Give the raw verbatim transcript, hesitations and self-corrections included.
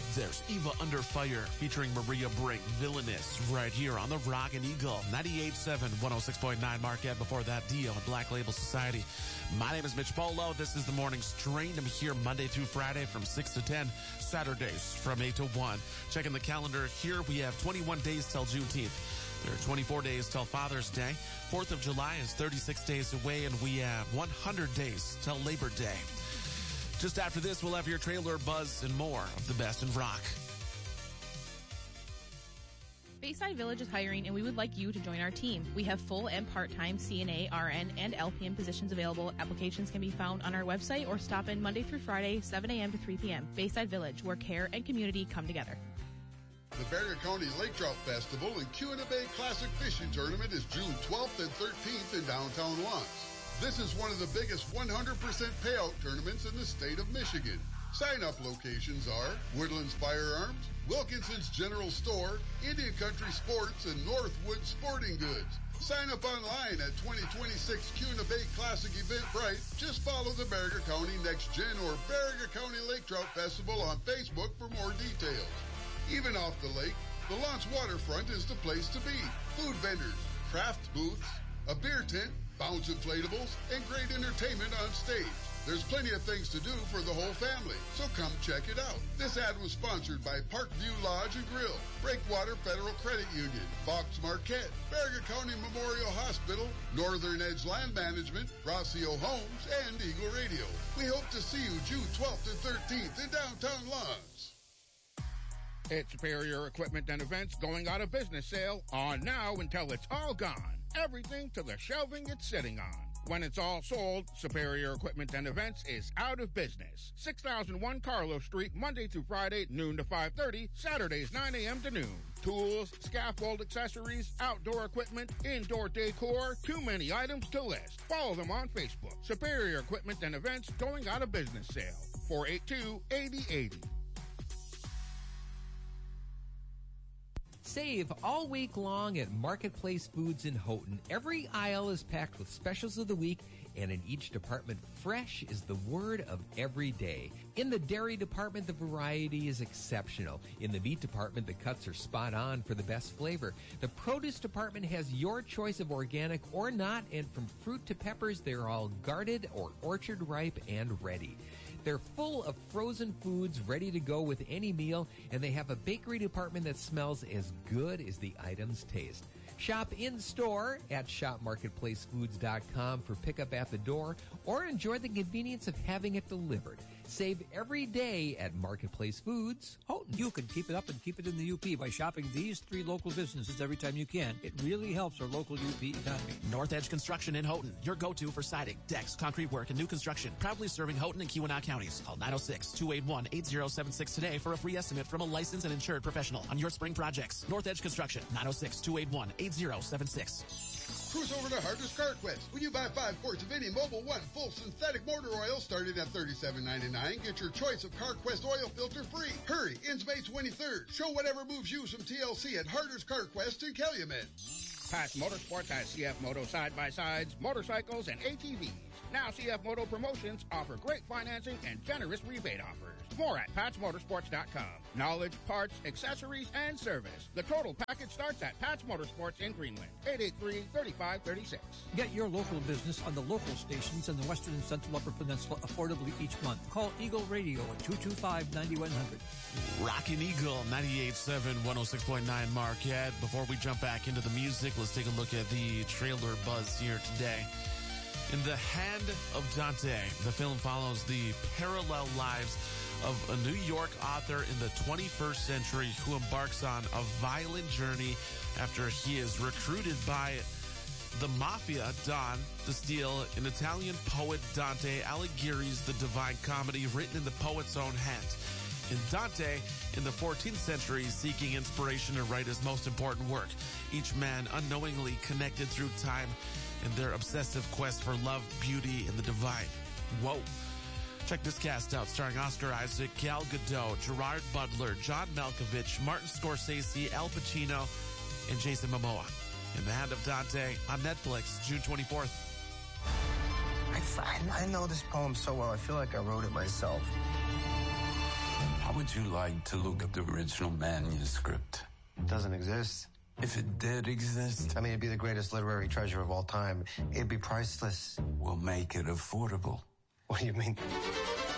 There's Eva Under Fire featuring Maria Brink, Villainous, right here on the Rockin' Eagle, ninety-eight point seven, one oh six point nine Marquette. Before that, Dio and Black Label Society. My name is Mitch Polo. This is the morning strain. I'm here Monday through Friday from six to ten, Saturdays from eight to one. Checking the calendar here, we have twenty-one days till Juneteenth. There are twenty-four days till Father's Day. fourth of July is thirty-six days away, and we have one hundred days till Labor Day. Just after this, we'll have your trailer buzz and more of the best in rock. Bayside Village is hiring, and we would like you to join our team. We have full and part-time C N A, R N, and L P N positions available. Applications can be found on our website or stop in Monday through Friday, seven a.m. to three p.m. Bayside Village, where care and community come together. The Barrier County Lake Trout Festival and Kuna Bay Classic Fishing Tournament is June twelfth and thirteenth in downtown Lawrence. This is one of the biggest one hundred percent payout tournaments in the state of Michigan. Sign-up locations are Woodlands Firearms, Wilkinson's General Store, Indian Country Sports, and Northwood Sporting Goods. Sign up online at twenty twenty-six Kuna Bay Classic Eventbrite. Just follow the Barrier County Next Gen or Barrier County Lake Trout Festival on Facebook for more details. Even off the lake, the Lawrence waterfront is the place to be. Food vendors, craft booths, a beer tent, bounce inflatables, and great entertainment on stage. There's plenty of things to do for the whole family, so come check it out. This ad was sponsored by Parkview Lodge and Grill, Breakwater Federal Credit Union, Fox Marquette, Barrier County Memorial Hospital, Northern Edge Land Management, Rossio Homes, and Eagle Radio. We hope to see you June twelfth and thirteenth in downtown Lawrence. It's Superior Equipment and Events going out of business sale on now until it's all gone. Everything to the shelving it's sitting on. When it's all sold, Superior Equipment and Events is out of business. six thousand one Carlos Street, Monday through Friday, noon to five thirty, Saturdays nine a.m. to noon. Tools, scaffold accessories, outdoor equipment, indoor decor, too many items to list. Follow them on Facebook. Superior Equipment and Events going out of business sale. four eight two, eight oh eight oh. Save all week long at Marketplace Foods in Houghton. Every aisle is packed with specials of the week, and in each department, fresh is the word of every day. In the dairy department, the variety is exceptional. In the meat department, the cuts are spot on for the best flavor. The produce department has your choice of organic or not, and from fruit to peppers, they're all guarded or orchard ripe and ready. They're full of frozen foods ready to go with any meal, and they have a bakery department that smells as good as the items taste. Shop in-store at shop marketplace foods dot com for pickup at the door, or enjoy the convenience of having it delivered. Save every day at Marketplace Foods, Houghton. You can keep it up and keep it in the U P by shopping these three local businesses every time you can. It really helps our local U P economy. North Edge Construction in Houghton, your go-to for siding, decks, concrete work, and new construction. Proudly serving Houghton and Keweenaw counties. Call nine oh six, two eight one, eight oh seven six today for a free estimate from a licensed and insured professional on your spring projects. North Edge Construction, nine oh six, two eight one, eight oh seven six. Cruise over to Harder's Car Quest. When you buy five quarts of any Mobil one full synthetic motor oil starting at thirty-seven ninety-nine, get your choice of CarQuest oil filter free. Hurry, ends May twenty-third. Show whatever moves you some T L C at Harder's Car Quest in Calumet. Patch Motorsports has C F Moto side-by-sides, motorcycles, and A T Vs. Now C F Moto Promotions offer great financing and generous rebate offers. More at patch motorsports dot com. Knowledge, parts, accessories, and service. The total package starts at Patch Motorsports in Greenland. eight eight three, three five three six. Get your local business on the local stations in the Western and Central Upper Peninsula affordably each month. Call Eagle Radio at two two five, nine one zero zero. Rockin' Eagle, ninety-eight point seven, one oh six point nine Marquette. Before we jump back into the music, let's take a look at the trailer buzz here today. In The Hand of Dante, the film follows the parallel lives of a New York author in the twenty-first century who embarks on a violent journey after he is recruited by the Mafia Don to steal an Italian poet Dante Alighieri's The Divine Comedy, written in the poet's own hand. And Dante, in the fourteenth century, seeking inspiration to write his most important work, each man unknowingly connected through time in their obsessive quest for love, beauty, and the divine. Whoa. Check this cast out, starring Oscar Isaac, Gal Gadot, Gerard Butler, John Malkovich, Martin Scorsese, Al Pacino, and Jason Momoa. In The Hand of Dante on Netflix, June twenty-fourth. I, I know this poem so well, I feel like I wrote it myself. I would you like to look at the original manuscript? It doesn't exist. If it did exist... I mean, it'd be the greatest literary treasure of all time. It'd be priceless. We'll make it affordable. What do you mean?